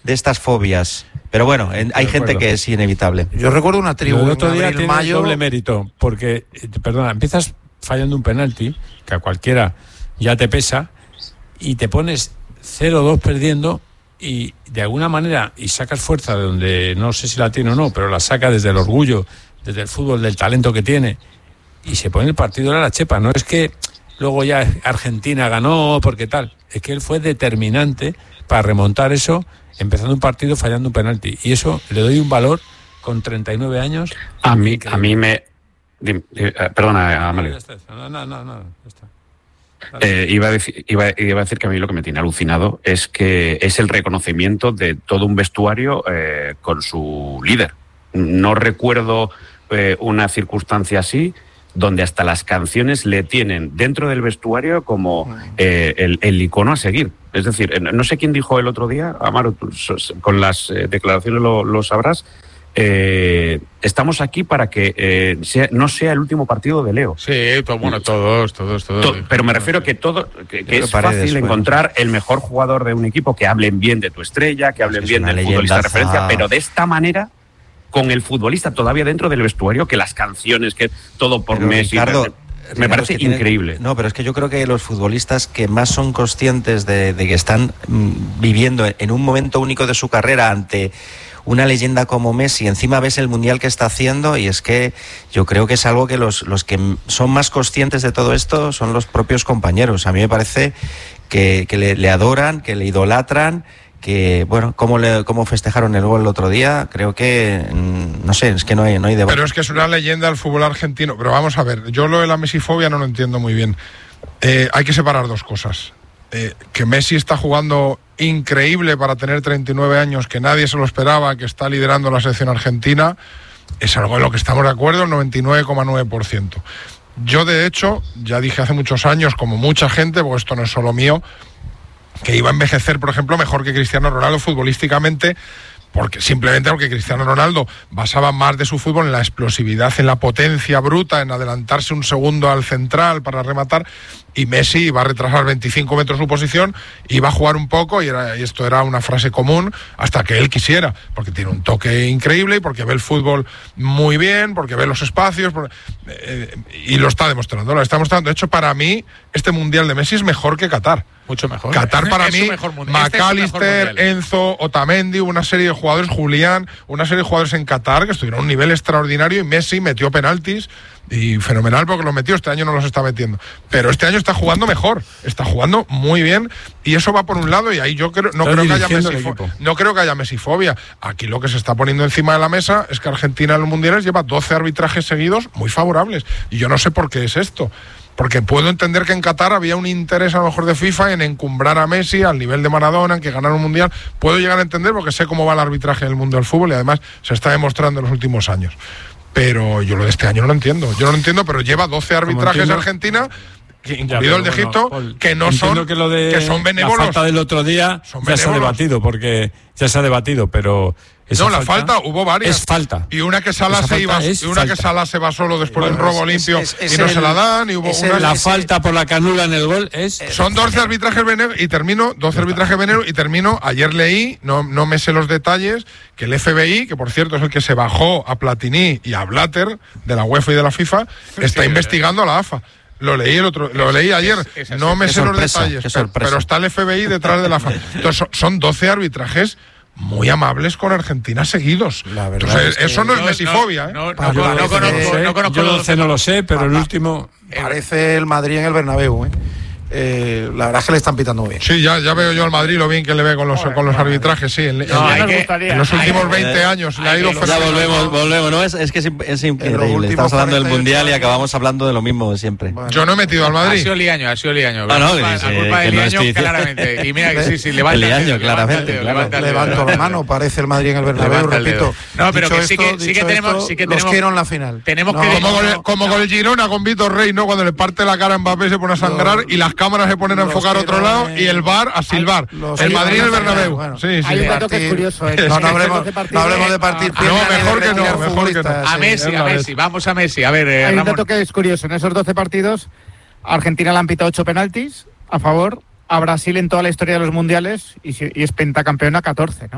de estas fobias. Pero bueno, hay gente que es inevitable. Yo recuerdo una tribu el otro día tiene mayo... doble mérito, porque, perdona, empiezas fallando un penalti, que a cualquiera ya te pesa, y te pones 0-2 perdiendo, y de alguna manera, y sacas fuerza de donde no sé si la tiene o no, pero la saca desde el orgullo, desde el fútbol, del talento que tiene, y se pone el partido a la chepa. No es que luego ya Argentina ganó porque tal, es que él fue determinante para remontar eso, empezando un partido fallando un penalti, y eso le doy un valor con 39 años. A mí me... perdona, Amalio. No, está. Iba a decir que a mí lo que me tiene alucinado es que es el reconocimiento de todo un vestuario con su líder. No recuerdo una circunstancia así donde hasta las canciones le tienen dentro del vestuario como el icono a seguir. Es decir, no sé quién dijo el otro día, Amaro, con las declaraciones lo sabrás, estamos aquí para que no sea el último partido de Leo. Sí, todos. Pero me refiero que es fácil encontrar el mejor jugador de un equipo, que hablen bien de tu estrella, que hablen bien del futbolista de referencia, pero de esta manera, con el futbolista todavía dentro del vestuario, que las canciones, que todo por Messi... Me parece increíble. No, pero es que yo creo que los futbolistas que más son conscientes de que están viviendo en un momento único de su carrera ante una leyenda como Messi, encima ves el mundial que está haciendo, y es que yo creo que es algo que los que son más conscientes de todo esto son los propios compañeros. A mí me parece que le adoran, que le idolatran, que bueno, cómo festejaron el gol el otro día, creo que no sé, es que no hay debate. Pero es que es una leyenda del fútbol argentino. Pero vamos a ver, yo lo de la mesifobia no lo entiendo muy bien. Hay que separar dos cosas. Que Messi está jugando increíble para tener 39 años, que nadie se lo esperaba, que está liderando la selección argentina, es algo en lo que estamos de acuerdo, el 99,9%. Yo, de hecho, ya dije hace muchos años, como mucha gente, porque esto no es solo mío, que iba a envejecer, por ejemplo, mejor que Cristiano Ronaldo futbolísticamente, simplemente porque Cristiano Ronaldo basaba más de su fútbol en la explosividad, en la potencia bruta, en adelantarse un segundo al central para rematar, y Messi iba a retrasar 25 metros su posición, iba a jugar un poco, y esto era una frase común hasta que él quisiera, porque tiene un toque increíble y porque ve el fútbol muy bien, porque ve los espacios, y lo está demostrando. De hecho, para mí, este Mundial de Messi es mejor que Qatar. Mucho mejor. Qatar para mí, McAllister, Enzo, Otamendi, una serie de jugadores, Julián, una serie de jugadores en Qatar que estuvieron a un nivel extraordinario, y Messi metió penaltis y fenomenal porque los metió. Este año no los está metiendo, pero este año está jugando mejor, está jugando muy bien, y eso va por un lado, y ahí yo no creo que haya mesifobia. Aquí lo que se está poniendo encima de la mesa es que Argentina en los mundiales lleva 12 arbitrajes seguidos muy favorables, y yo no sé por qué es esto. Porque puedo entender que en Qatar había un interés a lo mejor de FIFA en encumbrar a Messi al nivel de Maradona, en que ganara un mundial. Puedo llegar a entender, porque sé cómo va el arbitraje en el mundo del fútbol, y además se está demostrando en los últimos años. Pero yo lo de este año no lo entiendo. Pero lleva 12 arbitrajes de Argentina, incluido el de Egipto, que no son, que son benévolos. La falta del otro día ya se ha debatido, pero... La falta hubo varias. Es falta. Y una que Salah se va solo después del robo limpio y no se la dan. Y hubo falta por la que anulan el gol. Son 12 arbitrajes benévolos, y termino. Ayer leí, no me sé los detalles, que el FBI, que por cierto es el que se bajó a Platini y a Blatter de la UEFA y de la FIFA, está investigando a la AFA. Lo leí ayer, no me sé los detalles, pero está el FBI detrás de la AFA. Entonces son 12 arbitrajes muy amables con Argentina seguidos. La verdad. Entonces, eso no es mesifobia. No conozco. Yo no lo sé, pero el último... Parece el Madrid en el Bernabéu, la verdad es que le están pitando bien. Sí, ya veo yo al Madrid lo bien que le ve con los arbitrajes, sí. En los últimos 20 años le ha ido fenomenal. Ya volvemos, ¿no? Es que es increíble. Estamos hablando del Mundial y acabamos hablando de lo mismo siempre. Bueno. Yo no he metido al Madrid. Ha sido Liaño. La culpa de Liaño, claramente. Y mira que sí, levanta Liaño, claramente. Levanto la mano, parece el Madrid en el Bernabéu, repito. No, pero que sí que tenemos... Los quiero en la final. Como con el Girona, con Vitor Rey, ¿no? Cuando le parte la cara a Mbappé se pone a sangrar y las cámaras se ponen a enfocar a otro lado y el VAR a silbar. El Madrid en el Bernabéu. Bueno, sí. Hay un dato que es curioso. No hablemos de partir. Mejor que no. A Messi. Vamos a Messi. A ver, hay un dato que es curioso. En esos 12 partidos, a Argentina le han pitado 8 penaltis a favor, a Brasil en toda la historia de los mundiales, y es pentacampeona 14, ¿no?